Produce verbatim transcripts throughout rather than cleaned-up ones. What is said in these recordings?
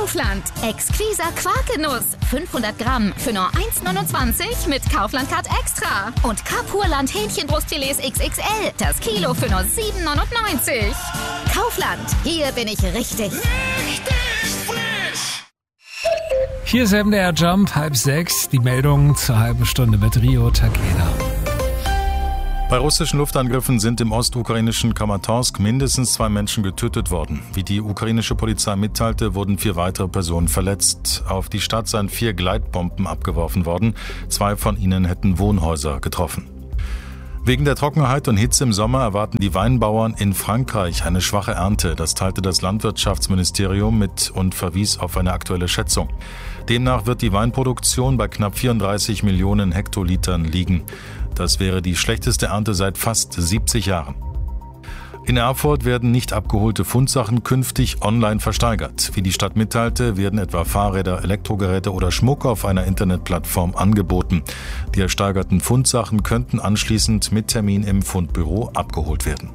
Kaufland. Exquiser Quarkgenuss. fünfhundert Gramm für nur eins neunundzwanzig mit Kaufland Card Extra. Und Kapurland Hähnchenbrustfilets X X L. Das Kilo für nur sieben neunundneunzig. Kaufland. Hier bin ich richtig. Richtig frisch! Hier ist M D R Jump, halb sechs. Die Meldung zur halben Stunde mit Rio Takeda. Bei russischen Luftangriffen sind im ostukrainischen Kramatorsk mindestens zwei Menschen getötet worden. Wie die ukrainische Polizei mitteilte, wurden vier weitere Personen verletzt. Auf die Stadt seien vier Gleitbomben abgeworfen worden. Zwei von ihnen hätten Wohnhäuser getroffen. Wegen der Trockenheit und Hitze im Sommer erwarten die Weinbauern in Frankreich eine schwache Ernte. Das teilte das Landwirtschaftsministerium mit und verwies auf eine aktuelle Schätzung. Demnach wird die Weinproduktion bei knapp vierunddreißig Millionen Hektolitern liegen. Das wäre die schlechteste Ernte seit fast siebzig Jahren. In Erfurt werden nicht abgeholte Fundsachen künftig online versteigert. Wie die Stadt mitteilte, werden etwa Fahrräder, Elektrogeräte oder Schmuck auf einer Internetplattform angeboten. Die ersteigerten Fundsachen könnten anschließend mit Termin im Fundbüro abgeholt werden.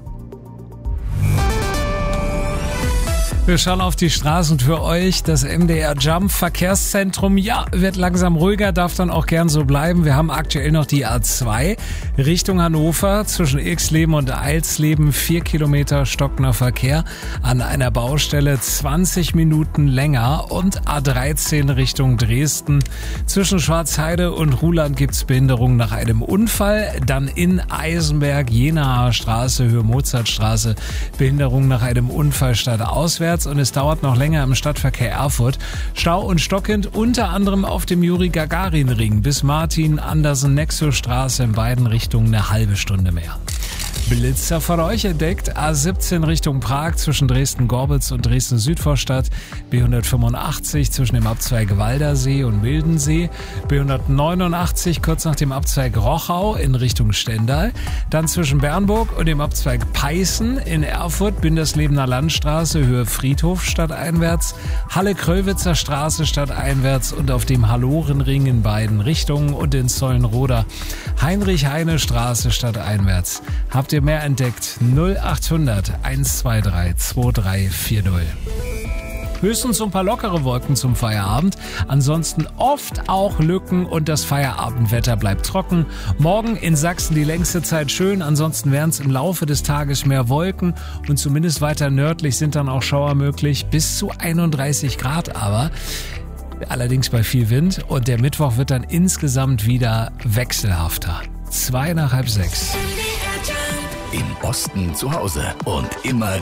Wir schauen auf die Straßen für euch. Das M D R Jump Verkehrszentrum, ja, wird langsam ruhiger, darf dann auch gern so bleiben. Wir haben aktuell noch die A zwei Richtung Hannover zwischen Ilksleben und Eilsleben. Vier Kilometer stockender Verkehr an einer Baustelle, zwanzig Minuten länger. Und A dreizehn Richtung Dresden. Zwischen Schwarzheide und Ruhland gibt's Behinderung nach einem Unfall. Dann in Eisenberg, Jenaer Straße, Höhe Mozartstraße, Behinderung nach einem Unfall statt auswärts. Und es dauert noch länger im Stadtverkehr Erfurt. Stau und stockend unter anderem auf dem Juri-Gagarin-Ring bis Martin-Andersen-Nexo-Straße in beiden Richtungen eine halbe Stunde mehr. Blitzer von euch entdeckt. A siebzehn Richtung Prag zwischen Dresden-Gorbitz und Dresden-Südvorstadt. B hundertfünfundachtzig zwischen dem Abzweig Waldersee und Mildensee. B hundertneunundachtzig kurz nach dem Abzweig Rochau in Richtung Stendal. Dann zwischen Bernburg und dem Abzweig Peißen in Erfurt. Binderslebener Landstraße Höhe Friedhof stadteinwärts. Halle-Kröllwitzer Straße stadteinwärts und auf dem Hallorenring in beiden Richtungen und in Zollenroda Heinrich-Heine-Straße stadteinwärts. Habt ihr mehr entdeckt? null achthundert eins zwei drei zwei drei vier null. Höchstens so ein paar lockere Wolken zum Feierabend. Ansonsten oft auch Lücken und das Feierabendwetter bleibt trocken. Morgen in Sachsen die längste Zeit schön. Ansonsten werden es im Laufe des Tages mehr Wolken und zumindest weiter nördlich sind dann auch Schauer möglich. Bis zu einunddreißig Grad aber. Allerdings bei viel Wind. Und der Mittwoch wird dann insgesamt wieder wechselhafter. Zwei nach halb sechs. Im Osten zu Hause und immer